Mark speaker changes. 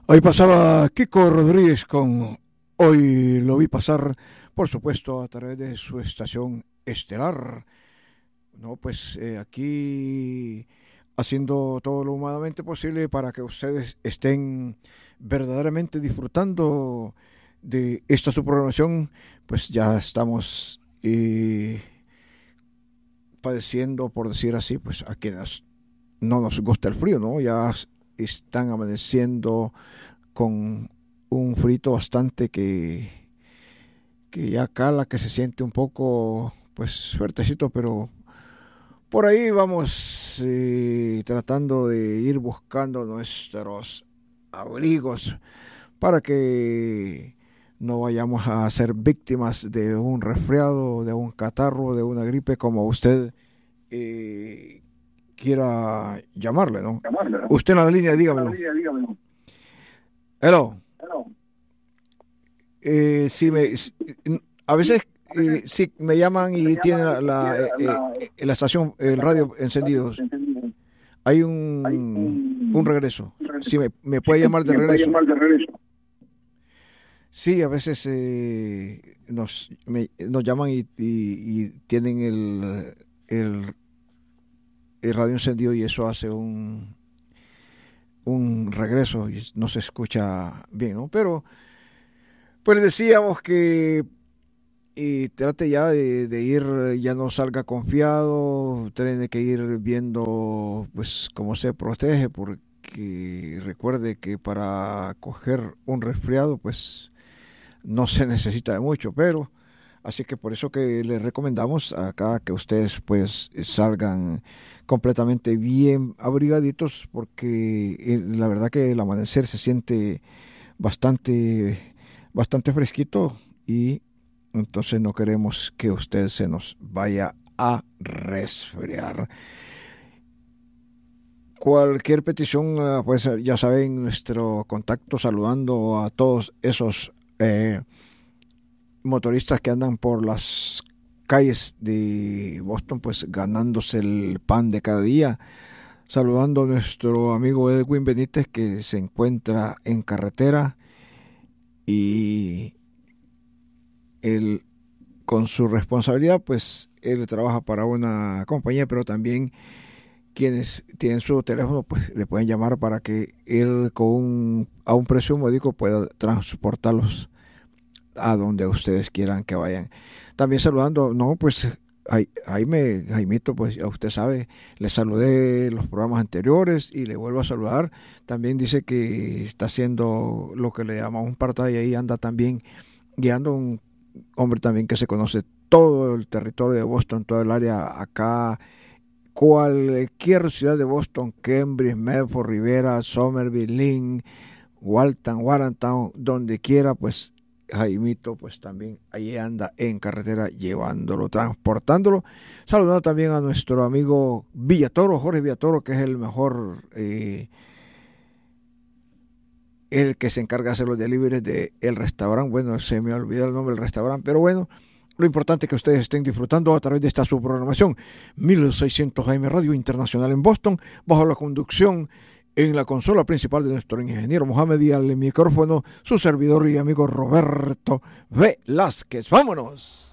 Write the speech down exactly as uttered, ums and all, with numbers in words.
Speaker 1: Ahí pasaba Kiko Rodríguez con Hoy lo vi pasar, por supuesto, a través de su estación estelar. No, pues eh, aquí haciendo todo lo humanamente posible para que ustedes estén verdaderamente disfrutando de esta su programación. Pues ya estamos eh, padeciendo, por decir así, pues a quienes no nos gusta el frío, ¿no? Ya están amaneciendo con un frito bastante que, que ya cala, que se siente un poco pues fuertecito, pero por ahí vamos eh, tratando de ir buscando nuestros abrigos para que no vayamos a ser víctimas de un resfriado, de un catarro, de una gripe, como usted eh, quiera llamarle, ¿no?
Speaker 2: Llamarle, ¿no?
Speaker 1: Usted en la línea,
Speaker 2: Usted en la
Speaker 1: dígamelo.
Speaker 2: línea, dígamelo.
Speaker 1: Hello.
Speaker 2: Hello.
Speaker 1: Eh, si me, si- a veces eh, sí me llaman
Speaker 2: Me
Speaker 1: y tienen
Speaker 2: llaman
Speaker 1: la,
Speaker 2: y
Speaker 1: la,
Speaker 2: tiene
Speaker 1: eh,
Speaker 2: la,
Speaker 1: eh, la estación,
Speaker 2: la
Speaker 1: el radio
Speaker 2: estación, radio
Speaker 1: encendidos.
Speaker 2: encendida.
Speaker 1: Hay
Speaker 2: Hay
Speaker 1: un, un
Speaker 2: un,
Speaker 1: regreso.
Speaker 2: un
Speaker 1: Si
Speaker 2: regreso.
Speaker 1: me, me
Speaker 2: Sí,
Speaker 1: puede llamar de
Speaker 2: me puede
Speaker 1: regreso.
Speaker 2: llamar de regreso.
Speaker 1: Sí, a veces eh, nos, me- nos llaman y, y- y tienen el, el, el radio encendido y eso hace un, un regreso y no se escucha bien, ¿no? Pero pues decíamos que y trate ya de, de ir, ya no salga confiado, tiene que ir viendo pues cómo se protege, porque recuerde que para coger un resfriado pues no se necesita de mucho, pero así que por eso que les recomendamos acá que ustedes pues salgan completamente bien abrigaditos, porque eh, la verdad que el amanecer se siente bastante, bastante fresquito y entonces no queremos que usted se nos vaya a resfriar. Cualquier petición, eh, pues ya saben, nuestro contacto saludando a todos esos eh, motoristas que andan por las calles de Boston, pues ganándose el pan de cada día. Saludando a nuestro amigo Edwin Benítez que se encuentra en carretera y él con su responsabilidad, pues él trabaja para una compañía, pero también quienes tienen su teléfono, pues le pueden llamar para que él con un, a un precio módico pueda transportarlos a donde ustedes quieran que vayan. También saludando, no, pues Jaime, Jaimito, pues ya usted sabe, le saludé los programas anteriores y le vuelvo a saludar. También dice que está haciendo lo que le llamamos un part-time y ahí anda también guiando un hombre también que se conoce todo el territorio de Boston, todo el área acá, cualquier ciudad de Boston, Cambridge, Medford, Rivera, Somerville, Lynn, Walton, Watertown, donde quiera, pues Jaimito, pues también ahí anda en carretera llevándolo, transportándolo. Saludando también a nuestro amigo Villatoro, Jorge Villatoro, que es el mejor, eh, el que se encarga de hacer los deliveries de el restaurante. Bueno, se me olvidó el nombre del restaurante, pero bueno, lo importante es que ustedes estén disfrutando a través de esta subprogramación mil seiscientos A M Radio Internacional en Boston, bajo la conducción en la consola principal de nuestro ingeniero Mohamed y al micrófono su servidor y amigo Roberto Velázquez. ¡Vámonos!